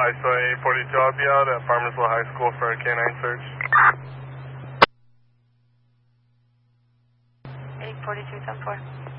ISO 842, I'll be out at Farmersville High School for a canine search. 842, 10-4.